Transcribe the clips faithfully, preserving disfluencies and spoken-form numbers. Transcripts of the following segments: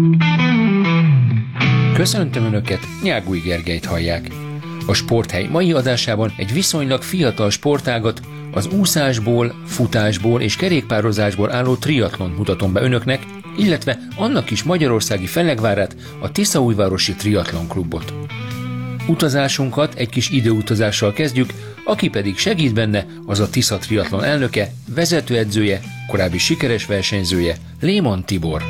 Köszöntöm Önöket, Nyágúj Gergelyt hallják. A Sporthely mai adásában egy viszonylag fiatal sportágat, az úszásból, futásból és kerékpározásból álló triatlont mutatom be Önöknek, illetve annak is magyarországi fellegvárát, a Tiszaújvárosi Triatlon Klubot. Utazásunkat egy kis időutazással kezdjük, aki pedig segít benne, az a Tisza Triatlon elnöke, vezetőedzője, korábbi sikeres versenyzője, Léman Tibor.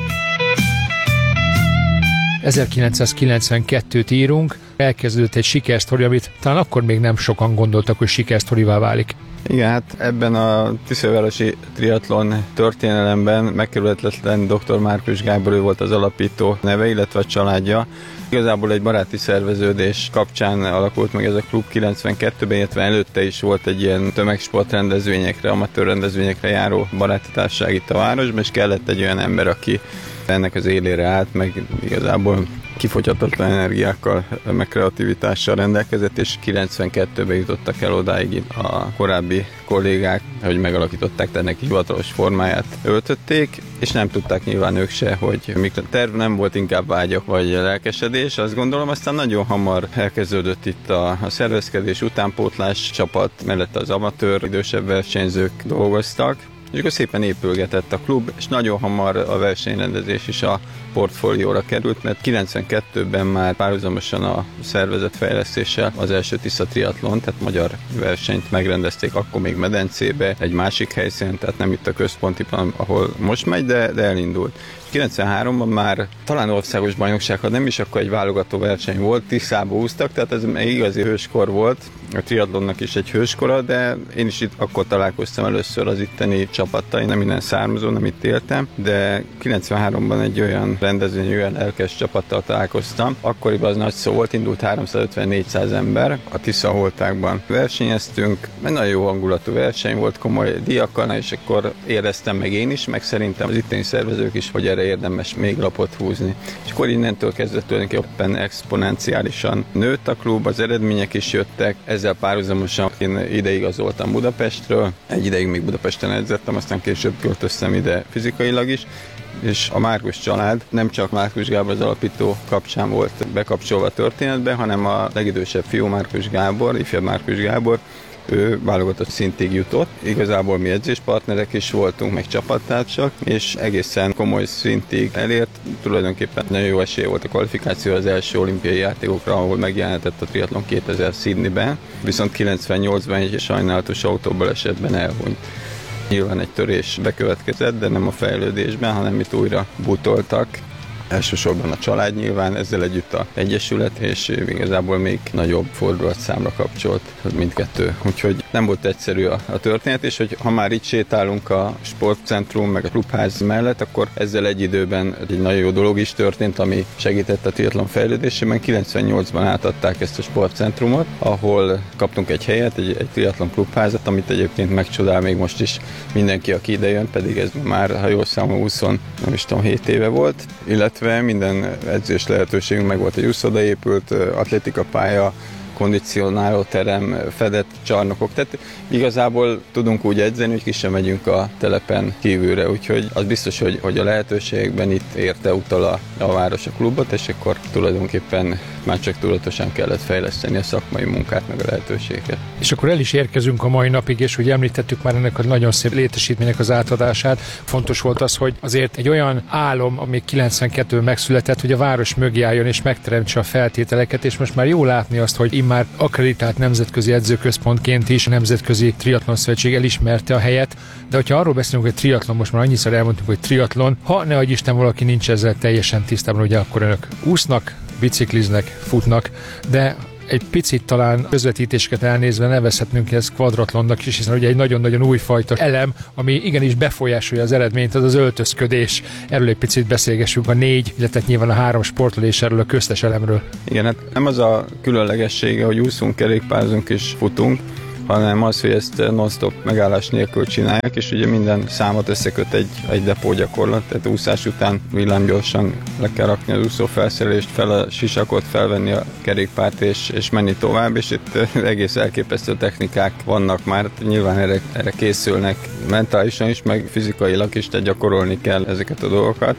ezerkilencszázkilencvenkettőt írunk, elkezdődött egy sikersztori, amit talán akkor még nem sokan gondoltak, hogy sikersztorivá válik. Igen, hát ebben a Tiszaújvárosi Triatlon történelemben megkerülhetetlen dr. Márkus Gábor, ő volt az alapító neve, illetve a családja. Igazából egy baráti szerveződés kapcsán alakult meg ez a klub kilencvenkettőben, illetve előtte is volt egy ilyen tömegsport rendezvényekre, amatőr rendezvényekre járó baráti társaság itt a városban, és kellett egy olyan ember, aki ennek az élére állt, meg igazából kifogyhatatlan energiákkal, meg kreativitással rendelkezett, és kilencvenkettőben jutottak el odáig a korábbi kollégák, hogy megalakították, tehát neki hivatalos formáját öltötték, és nem tudták nyilván ők se, hogy mikor terv nem volt, inkább vágyak vagy lelkesedés, azt gondolom, aztán nagyon hamar elkezdődött itt a, a szervezkedés, utánpótlás csapat, mellett az amatőr, idősebb versenyzők dolgoztak, és akkor szépen épülgetett a klub, és nagyon hamar a versenyrendezés is a portfólióra került, mert kilencvenkettőben már párhuzamosan a szervezetfejlesztéssel az első Tisza Triatlon, tehát magyar versenyt megrendezték, akkor még medencébe, egy másik helyszínen, tehát nem itt a központi, ahol most megy, de, de elindult. kilencvenháromban már talán országos bajnokság, ha nem is, akkor egy válogató verseny volt, Tiszába úsztak, tehát ez egy igazi hőskor volt, a triatlonnak is egy hőskora, de én is itt akkor találkoztam először az itteni csapattal, én nem innen származó, nem itt éltem, de kilencvenháromban egy olyan rendezvény, olyan lelkes csapattal találkoztam. Akkoriban az nagy szó volt, indult háromszázötven-négyszáz ember, a Tisza holtákban versenyeztünk, egy nagyon jó hangulatú verseny volt, komoly díjakkal, és akkor éreztem meg én is, meg szerintem az itteni szervezők is, hogy erre érdemes még lapot húzni. És akkor innentől kezdve tulajdonképpen exponenciálisan nőtt a klub, az eredmények is jöttek, ezzel párhuzamosan én ide igazoltam Budapestről, egy ideig még Budapesten edzettem, aztán később költöztem ide fizikailag is, és a Márkus család nem csak Márkus Gábor az alapító kapcsán volt bekapcsolva a történetbe, hanem a legidősebb fiú Márkus Gábor, ifjabb Márkus Gábor, ő válogatott szintig jutott. Igazából mi edzéspartnerek is voltunk, meg csapattársak, és egészen komoly szintig elért. Tulajdonképpen nagyon jó esélye volt a kvalifikáció az első olimpiai játékokra, ahol megjelenhetett a triatlon kétezer Sydneyben, viszont kilencvennyolcban egy sajnálatos autóbalesetben elhunyt. Nyilván egy törés bekövetkezett, de nem a fejlődésben, hanem itt újra butoltak. Elsősorban a család nyilván, ezzel együtt a egyesület, és igazából még nagyobb fordulatszámra kapcsolt mindkettő. Úgyhogy nem volt egyszerű a, a történet, és hogy ha már itt sétálunk a sportcentrum meg a klubház mellett, akkor ezzel egy időben egy nagyon jó dolog is történt, ami segített a triatlon fejlődésében. kilencvennyolcban átadták ezt a sportcentrumot, ahol kaptunk egy helyet, egy, egy triatlon klubházat, amit egyébként megcsodál még most is mindenki, aki ide jön, pedig ez már, ha jól számolom, húsz, nem is tudom, hét éve volt, illetve minden edzés lehetőségünk meg volt, egy úszoda épült, atlétikapálya, kondicionáló terem, fedett csarnokok, tehát igazából tudunk úgy edzeni, hogy ki sem megyünk a telepen kívülre, úgyhogy az biztos, hogy, hogy a lehetőségekben itt érte utal a, a város a klubot, és akkor tulajdonképpen már csak tudatosan kellett fejleszteni a szakmai munkát, meg a lehetőséget. És akkor el is érkezünk a mai napig, és hogy említettük már ennek a nagyon szép létesítménynek az átadását. Fontos volt az, hogy azért egy olyan álom, ami kilencvenkettőben megszületett, hogy a város mögé álljon és megteremtse a feltételeket, és most már jó látni azt, hogy immár akkreditált nemzetközi edzőközpontként is a Nemzetközi Triatlon Szövetség elismerte a helyet, de hogyha arról beszélünk, hogy triatlon, most már annyiszor elmondtuk, hogy triatlon, ha ne adj Isten valaki nincs ezzel teljesen tisztában, ugye akkor önök úsznak, bicikliznek, futnak, de egy picit talán közvetítéseket elnézve nevezhetnünk ezt kvadratlonnak is, hiszen ugye egy nagyon-nagyon újfajta elem, ami igenis befolyásolja az eredményt, az az öltözködés. Erről egy picit beszélgessünk a négy, illetve nyilván a három sportoló és erről a köztes elemről. Igen, hát nem az a különlegessége, hogy úszunk, kerékpározunk és futunk, hanem az, hogy ezt non-stop megállás nélkül csinálják, és ugye minden számot összeköt egy, egy depó gyakorlat, tehát úszás után villámgyorsan le kell rakni az úszófelszerelést, fel a sisakot, felvenni a kerékpárt és, és menni tovább, és itt egész elképesztő technikák vannak már, nyilván erre, erre készülnek mentálisan is, meg fizikailag is, tehát gyakorolni kell ezeket a dolgokat.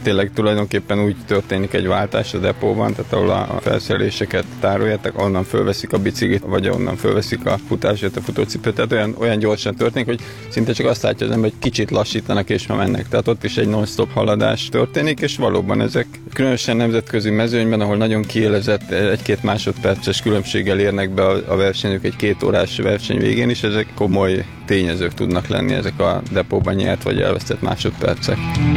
tényleg tulajdonképpen úgy történik egy váltás a depóban, tehát ahol a felszereléseket tároljátok, onnan fölveszik a biciklit, vagy onnan fölveszik a futását, a futócipőt, tehát olyan, olyan gyorsan történik, hogy szinte csak azt látja az ember, hogy kicsit lassítanak és már mennek. Tehát ott is egy non-stop haladás történik, és valóban ezek különösen nemzetközi mezőnyben, ahol nagyon kiélezett egy-két másodperces különbséggel érnek be a versenyük egy két órás verseny végén is, ezek komoly tényezők tudnak lenni, ezek a depóban nyert vagy elvesztett másodpercek.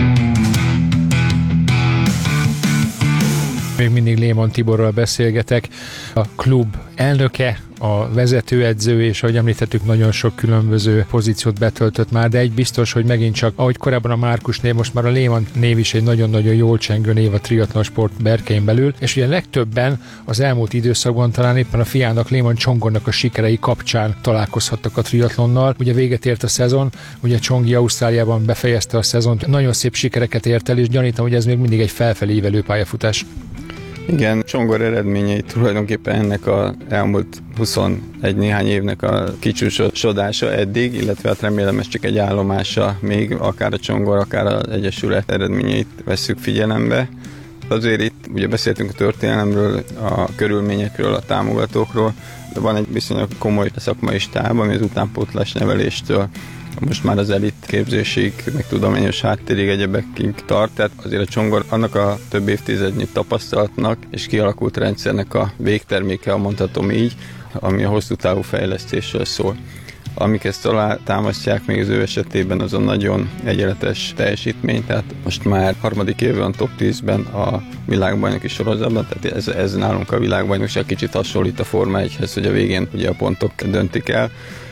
Még mindig Lémon Tiborral beszélgetek, a klub elnöke, a vezetőedző, és ahogy említettük, nagyon sok különböző pozíciót betöltött már, de egy biztos, hogy megint csak, ahogy korábban a Márkus név, most már a Lémon név is egy nagyon-nagyon jól csengő név a triatlon sport berkein belül, és ugye legtöbben az elmúlt időszakban talán éppen a fiának, Lémon Csongornak a sikerei kapcsán találkozhattak a triatlonnal. Ugye véget ért a szezon, ugye Csongi Ausztráliában befejezte a szezont, nagyon szép sikereket ért el, és gyanítom, hogy ez még mindig egy felfelé ívelő pályafutás. Igen, Csongor eredményei tulajdonképpen ennek az elmúlt huszonegy néhány évnek a kicsúcsosodása eddig, illetve hát remélem ez csak egy állomása még, akár a Csongor, akár az Egyesület eredményeit vesszük figyelembe. Azért itt ugye beszéltünk a történelemről, a körülményekről, a támogatókról, de van egy viszonylag komoly szakmai stáb, ami az utánpótlás neveléstől most már az elit képzésig, meg tudományos háttérig, egyebekig tart, tehát azért a Csongor annak a több évtizednyi tapasztalatnak és kialakult rendszernek a végterméke, mondhatom így, ami a hosszú távú fejlesztésről szól. Amik ezt támasztják még az ő esetében, az a nagyon egyenletes teljesítmény, tehát most már harmadik éve van top tízben a világbajnoki sorozatban, tehát ez, ez nálunk a világbajnokság kicsit hasonlít a Forma egyhez, hogy a végén ugye a pontok döntik el.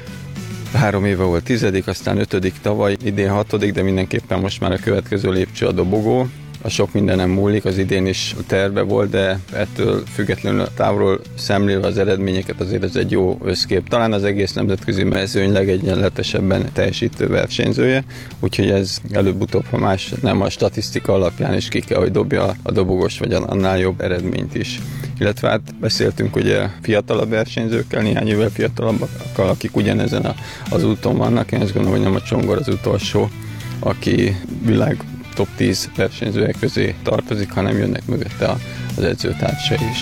Három éve volt tizedik, aztán ötödik tavaly, idén hatodik, de mindenképpen most már a következő lépcső a dobogó. A sok mindenem múlik, az idén is terve volt, de ettől függetlenül távolról szemlélve az eredményeket azért ez egy jó összkép. Talán az egész nemzetközi mezőny legegyenletesebben teljesítő versenyzője, úgyhogy ez előbb-utóbb, ha más nem a statisztika alapján is ki kell, hogy dobja a dobogos vagy annál jobb eredményt is. Illetve hát beszéltünk ugye fiatalabb versenyzőkkel, néhány évvel fiatalabbakkal, akik ugyanezen a, az úton vannak. Én azt gondolom, hogy nem a Csongor az utolsó, aki világ top tíz versenyzőek közé tartozik, hanem jönnek mögötte az edzőtársai is.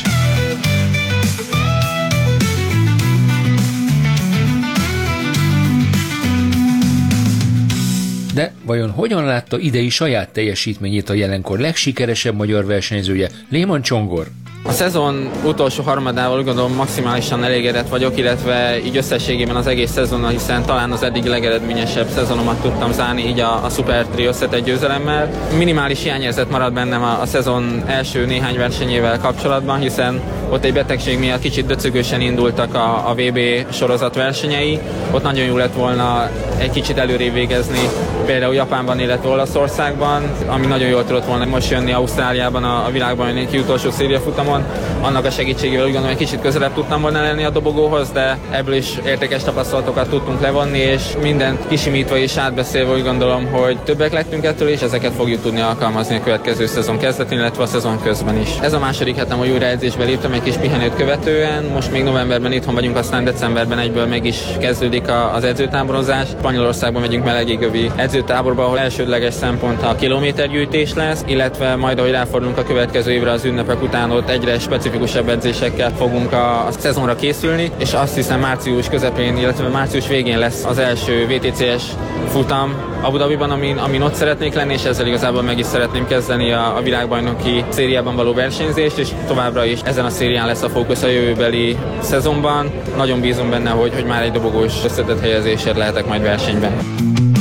De vajon hogyan látta idei saját teljesítményét a jelenkor legsikeresebb magyar versenyzője, Lémon Csongor? A szezon utolsó harmadával úgy gondolom maximálisan elégedett vagyok, illetve így összességében az egész szezonnal, hiszen talán az eddig legeredményesebb szezonomat tudtam zárni így a, a Super Tri összetett győzelemmel. Minimális hiányérzet maradt bennem a, a szezon első néhány versenyével kapcsolatban, hiszen ott egy betegség miatt kicsit döcögősen indultak a, a vé bé sorozat versenyei. Ott nagyon jó lett volna egy kicsit előrébb végezni, például Japánban, illetve Olaszországban, ami nagyon jól tudott volna most jönni Ausztráliában a, a világbajnoki utolsó szériafutamon. Annak a segítségével úgy gondolom, hogy kicsit közelebb tudtam volna lenni a dobogóhoz, de ebből is értékes tapasztalatokat tudtunk levonni, és mindent kisimítva és átbeszélve úgy gondolom, hogy többek lettünk ettől, és ezeket fogjuk tudni alkalmazni a következő szezon kezdetén, illetve a szezon közben is. Ez a második hetem, hogy újra edzésbe léptem egy kis pihenőt követően, most még novemberben itthon vagyunk, aztán decemberben egyből meg is kezdődik az edzőtáborozás. Spanyolországban megyünk melegégövi edzőtáborba, ahol elsődleges szempont a kilométergyűjtés lesz, illetve majd, ahogy ráfordulunk a következő évre az ünnepek után, ott egyre specifikusabb edzésekkel fogunk a, a szezonra készülni, és azt hiszem március közepén, illetve március végén lesz az első vé té cé es futam Abu Dhabiban, amin, amin ott szeretnék lenni, és ezzel igazából meg is szeretném kezdeni a, a világbajnoki szériában való versenyzést, és továbbra is ezen a szérián lesz a fókusz a jövőbeli szezonban. Nagyon bízom benne, hogy, hogy már egy dobogós összetett helyezésért lehetek majd versenyben.